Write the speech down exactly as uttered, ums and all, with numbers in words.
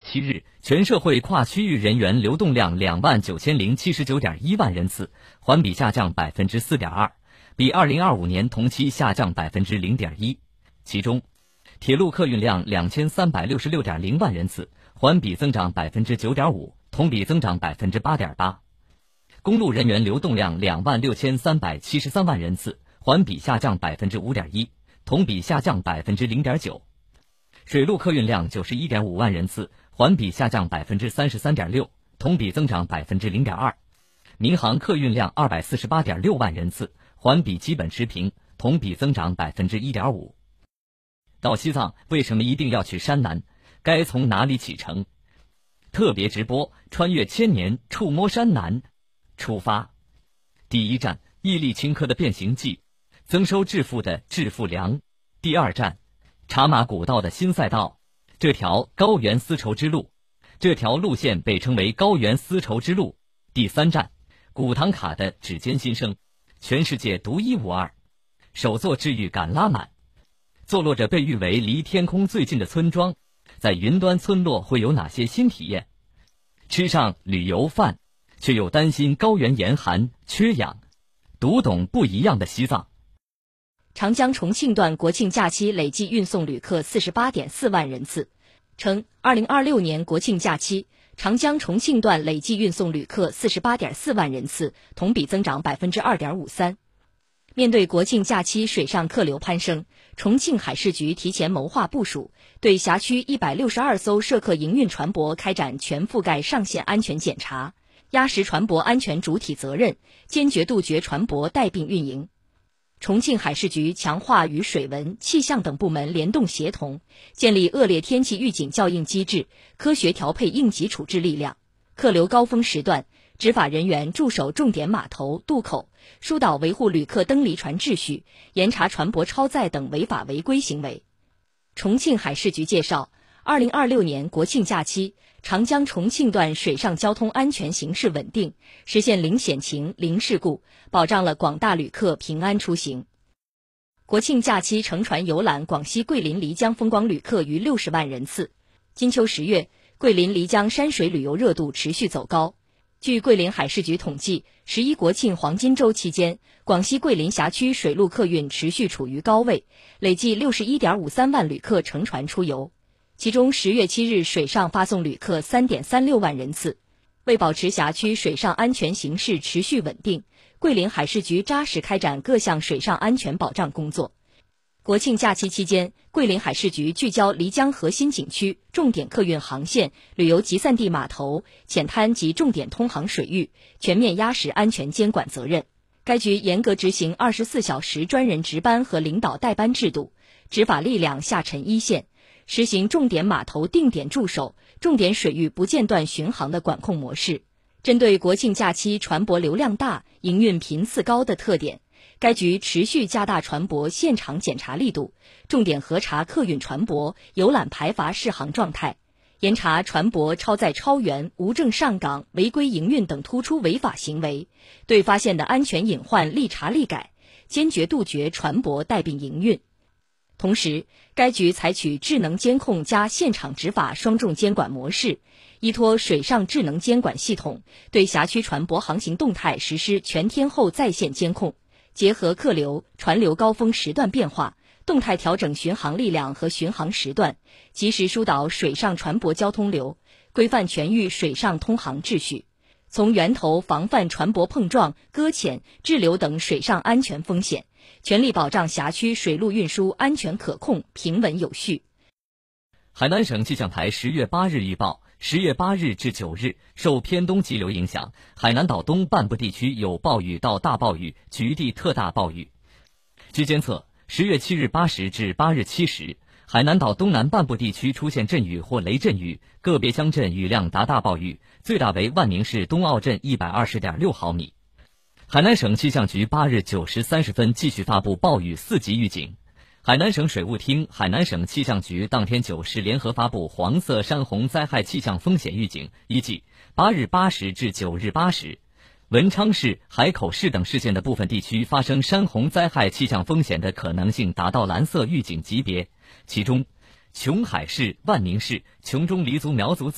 七日，全社会跨区域人员流动量两万九千零七十九点一万人次，环比下降百分之四点二，比二零二五年同期下降百分之零点一。其中，铁路客运量两千三百六十六点零万人次，环比增长百分之九点五，同比增长百分之八点八。公路人员流动量两万六千三百七十三万人次，环比下降百分之五点一，同比下降百分之零点九。水路客运量九十一点五万人次，环比下降百分之三十三点六，同比增长百分之零点二。民航客运量二百四十八点六万人次，环比基本持平，同比增长百分之一点五。到西藏为什么一定要去山南？该从哪里启程？特别直播穿越千年，触摸山南。出发。第一站，毅力顷刻的变形记，增收致富的致富粮。第二站，茶马古道的新赛道，这条高原丝绸之路，这条路线被称为高原丝绸之路。第三站，古唐卡的指尖新生，全世界独一无二。首座治愈感拉满，坐落着被誉为离天空最近的村庄，在云端村落会有哪些新体验？吃上旅游饭，却又担心高原严寒缺氧，读懂不一样的西藏。 长江重庆段国庆假期累计运送旅客 四十八点四万人次，称二零二六年国庆假期长江重庆段累计运送旅客 四十八点四万人次，同比增长 百分之二点五三。面对国庆假期水上客流攀升，重庆海事局提前谋划部署，对辖区一百六十二艘涉客营运船舶开展全覆盖上线安全检查，压实船舶安全主体责任，坚决杜绝船舶带病运营。重庆海事局强化与水文、气象等部门联动协同，建立恶劣天气预警校应机制，科学调配应急处置力量。客流高峰时段，执法人员驻守重点码头、渡口，疏导维护旅客登离船秩序，严查船舶超载等违法违规行为。重庆海事局介绍，二零二六年国庆假期，长江重庆段水上交通安全形势稳定，实现零险情、零事故，保障了广大旅客平安出行。国庆假期乘船游览广西桂林漓江风光旅客逾六十万人次。金秋十月，桂林漓江山水旅游热度持续走高。据桂林海事局统计，十一国庆黄金周期间，广西桂林辖区水陆客运持续处于高位，累计 六十一点五三万旅客乘船出游。其中十月七日水上发送旅客 三点三六万人次。为保持辖区水上安全形势持续稳定，桂林海事局扎实开展各项水上安全保障工作。国庆假期期间，桂林海事局聚焦漓江核心景区、重点客运航线、旅游集散地码头、浅滩及重点通航水域，全面压实安全监管责任。该局严格执行二十四小时专人值班和领导带班制度，执法力量下沉一线，实行重点码头定点驻守、重点水域不间断巡航的管控模式。针对国庆假期船舶流量大、营运频次高的特点，该局持续加大船舶现场检查力度，重点核查客运船舶游览排筏试航状态，严查船舶超载超员、无证上岗、违规营运等突出违法行为，对发现的安全隐患立查立改，坚决杜绝船舶带病营运。同时，该局采取智能监控加现场执法双重监管模式，依托水上智能监管系统，对辖区船舶航行动态实施全天候在线监控，结合客流、船流高峰时段变化，动态调整巡航力量和巡航时段，及时疏导水上船舶交通流，规范全域水上通航秩序，从源头防范船舶碰撞、搁浅、滞留等水上安全风险，全力保障辖区水陆运输安全可控、平稳有序。 海南省气象台十月八日预报，十月八日至九日，受偏东急流影响，海南岛东半部地区有暴雨到大暴雨，局地特大暴雨。据监测，十月七日八时至八日七时，海南岛东南半部地区出现阵雨或雷阵雨，个别乡镇雨量达大暴雨，最大为万宁市东澳镇 一百二十点六毫米。海南省气象局八日九时三十分继续发布暴雨四级预警。海南省水务厅、海南省气象局当天九时联合发布黄色山洪灾害气象风险预警，预计八日八时至九日八时，文昌市、海口市等市县的部分地区发生山洪灾害气象风险的可能性达到蓝色预警级别，其中琼海市、万宁市、琼中黎族苗族自